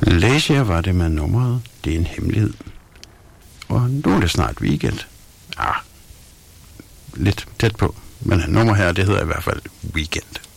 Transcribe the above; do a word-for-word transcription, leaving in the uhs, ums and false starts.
Leisure var det med nummeret. Det er en hemmelighed. Og nu er det snart weekend. Ah, lidt tæt på. Men nummer her, det hedder i hvert fald Weekend.